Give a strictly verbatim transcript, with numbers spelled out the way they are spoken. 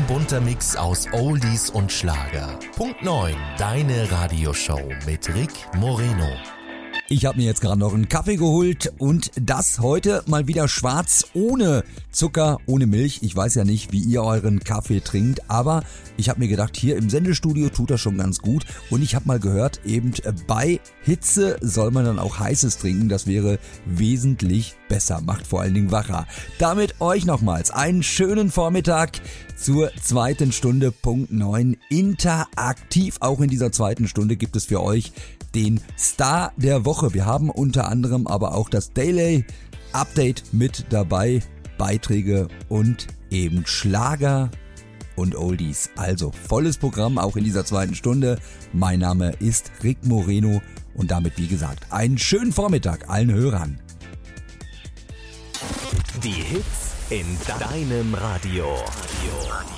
Ein bunter Mix aus Oldies und Schlager. Punkt neun, deine Radioshow mit Rick Moreno. Ich habe mir jetzt gerade noch einen Kaffee geholt und das heute mal wieder schwarz, ohne Zucker, ohne Milch. Ich weiß ja nicht, wie ihr euren Kaffee trinkt, aber ich habe mir gedacht, hier im Sendestudio tut das schon ganz gut. Und ich habe mal gehört, eben bei Hitze soll man dann auch heißes trinken. Das wäre wesentlich besser, macht vor allen Dingen wacher. Damit euch nochmals einen schönen Vormittag zur zweiten Stunde, Punkt neun, interaktiv. Auch in dieser zweiten Stunde gibt es für euch den Star der Woche. Wir haben unter anderem aber auch das Daily Update mit dabei, Beiträge und eben Schlager und Oldies. Also volles Programm auch in dieser zweiten Stunde. Mein Name ist Rick Moreno und damit, wie gesagt, einen schönen Vormittag allen Hörern. Die Hits in deinem Radio.